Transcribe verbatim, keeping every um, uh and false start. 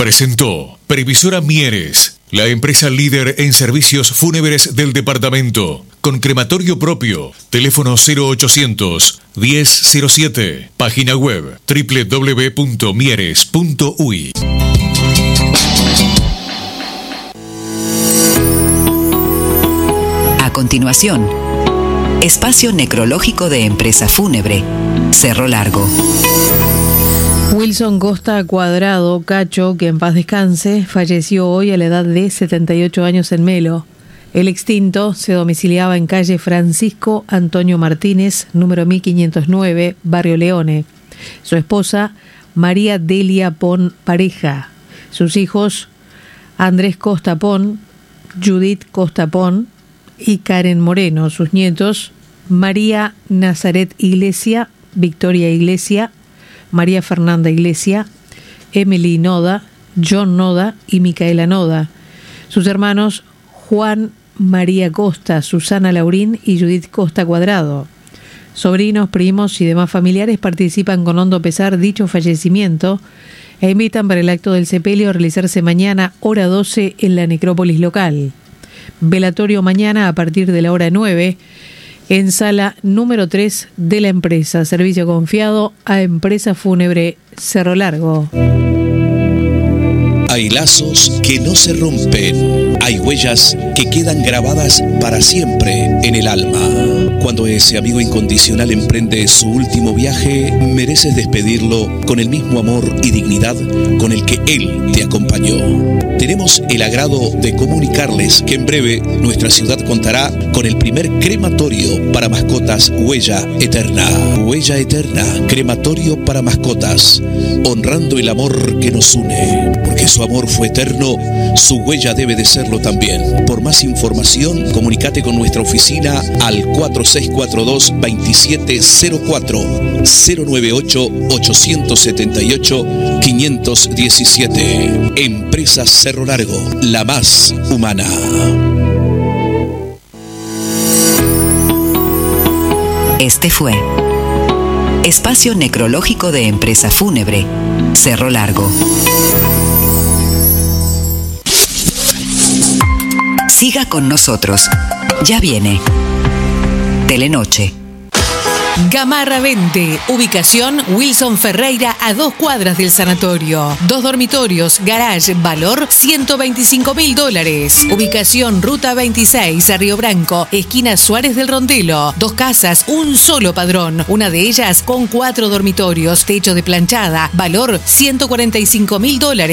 presentó Previsora Mieres, la empresa líder en servicios fúnebres del departamento, con crematorio propio. Teléfono cero ochocientos, diez cero siete. Página web doble u doble u doble u punto mieres punto u y. A continuación, espacio necrológico de empresa fúnebre, Cerro Largo. Wilson Costa Cuadrado, Cacho, que en paz descanse, falleció hoy a la edad de setenta y ocho años en Melo. El extinto se domiciliaba en calle Francisco Antonio Martínez, número mil quinientos nueve, Barrio Leone. Su esposa, María Delia Pon Pareja. Sus hijos, Andrés Costa Pon, Judith Costa Pon y Karen Moreno. Sus nietos, María Nazaret Iglesia, Victoria Iglesia, María Fernanda Iglesia, Emily Noda, John Noda y Micaela Noda. Sus hermanos, Juan María Costa, Susana Laurín y Judith Costa Cuadrado. Sobrinos, primos y demás familiares participan con hondo pesar dicho fallecimiento e invitan para el acto del sepelio a realizarse mañana, hora doce, en la necrópolis local. Velatorio mañana a partir de la hora nueve, en sala número tres de la empresa. Servicio confiado a Empresa Fúnebre Cerro Largo. Hay lazos que no se rompen. Hay huellas que quedan grabadas para siempre en el alma. Cuando ese amigo incondicional emprende su último viaje, mereces despedirlo con el mismo amor y dignidad con el que él te acompañó. Tenemos el agrado de comunicarles que en breve nuestra ciudad contará con el primer crematorio para mascotas Huella Eterna. Huella Eterna, crematorio para mascotas, honrando el amor que nos une. Porque su amor fue eterno, su huella debe de serlo también. Por más información, comunícate con nuestra oficina al cuatro seis cuatro dos, dos siete cero cuatro, cero nueve ocho, ocho siete ocho, cinco uno siete. Empresa Cerro Largo, la más humana. Este fue espacio necrológico de empresa fúnebre, Cerro Largo. Siga con nosotros. Ya viene Telenoche. Gamarra veinte, ubicación Wilson Ferreira a dos cuadras del sanatorio. Dos dormitorios, garage, valor ciento veinticinco mil dólares. Ubicación Ruta veintiséis, Río Branco, esquina Suárez del Rondelo. Dos casas, un solo padrón. Una de ellas con cuatro dormitorios, techo de planchada, valor ciento cuarenta y cinco mil dólares.